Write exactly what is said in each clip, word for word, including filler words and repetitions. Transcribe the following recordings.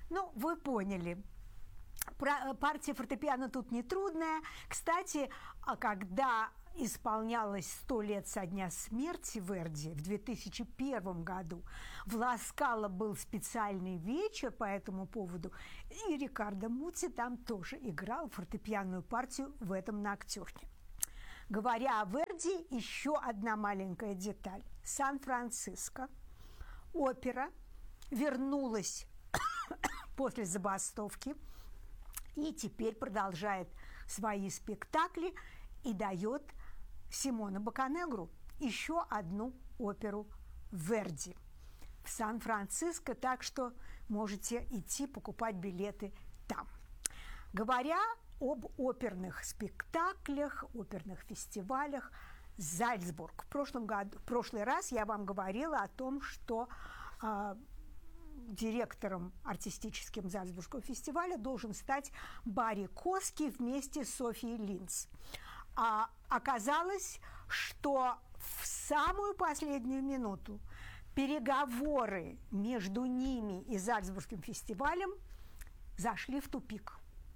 Ну, вы поняли. Партия фортепиано тут нетрудная. Кстати, когда исполнялось сто лет со дня смерти Верди в две тысячи первом году, в Ла Скала был специальный вечер по этому поводу, и Рикардо Муцци там тоже играл фортепианную партию в этом ноктюрне. Говоря о Верди, еще одна маленькая деталь. Сан-Франциско, опера вернулась после забастовки и теперь продолжает свои спектакли и дает Симоне Бокканегру еще одну оперу Верди в Сан-Франциско, так что можете идти покупать билеты там. Говоря об оперных спектаклях, оперных фестивалях, Зальцбург. В прошлом году, в прошлый раз я вам говорила о том, что э, директором артистическим Зальцбургского фестиваля должен стать Барри Коски вместе с Софией Линц. А оказалось, что в самую последнюю минуту переговоры между ними и Зальцбургским фестивалем зашли в тупик.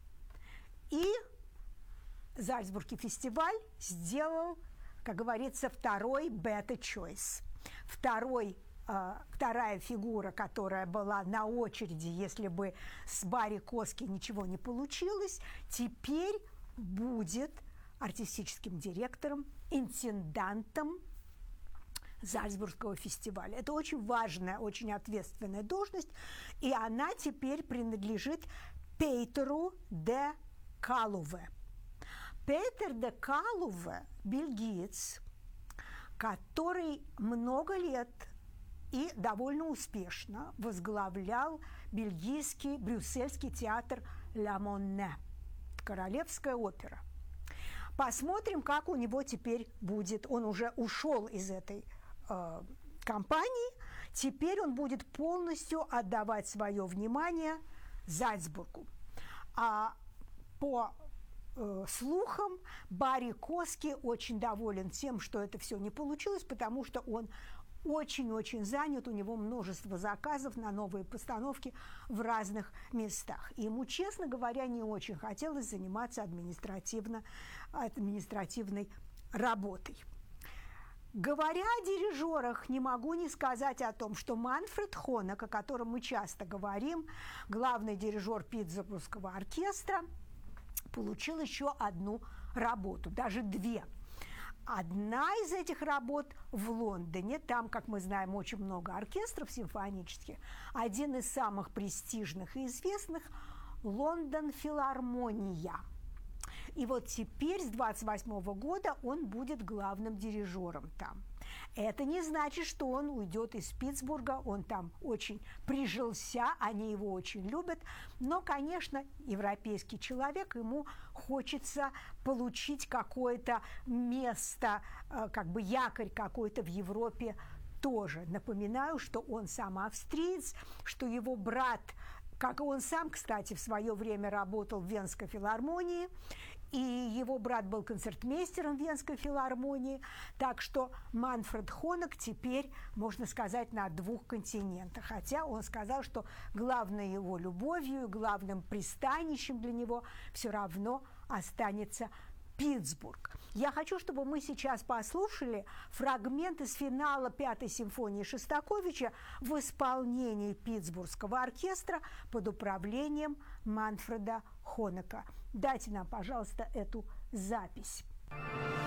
И Зальцбургский фестиваль сделал, как говорится, второй better choice. Второй, э, вторая фигура, которая была на очереди, если бы с Барри Коски ничего не получилось, теперь будет артистическим директором, интендантом Зальцбургского фестиваля. Это очень важная, очень ответственная должность, и она теперь принадлежит Петеру де Калуве. Петер де Калуве – бельгиец, который много лет и довольно успешно возглавлял бельгийский брюссельский театр «Ла Монне» – Королевская опера. Посмотрим, как у него теперь будет. Он уже ушел из этой э, компании. Теперь он будет полностью отдавать свое внимание Зальцбургу. А по э, слухам, Барри Коски очень доволен тем, что это все не получилось, потому что он очень-очень занят, у него множество заказов на новые постановки в разных местах. И ему, честно говоря, не очень хотелось заниматься административно, административной работой. Говоря о дирижерах, не могу не сказать о том, что Манфред Хонек, о котором мы часто говорим, главный дирижер Питтсбургского оркестра, получил еще одну работу, даже две. Одна из этих работ в Лондоне, там, как мы знаем, очень много оркестров симфонических, один из самых престижных и известных – Лондон Филармония. И вот теперь с двадцать восьмого года он будет главным дирижером там. Это не значит, что он уйдет из Питтсбурга, он там очень прижился, они его очень любят, но, конечно, европейский человек, ему хочется получить какое-то место, как бы якорь какой-то в Европе тоже. Напоминаю, что он сам австриец, что его брат, как и он сам, кстати, в свое время работал в Венской филармонии, и его брат был концертмейстером Венской филармонии, так что Манфред Хонек теперь, можно сказать, на двух континентах. Хотя он сказал, что главной его любовью, главным пристанищем для него все равно останется Питтсбург. Я хочу, чтобы мы сейчас послушали фрагмент из финала Пятой симфонии Шостаковича в исполнении Питтсбургского оркестра под управлением Манфреда Хонека. Дайте нам, пожалуйста, эту запись.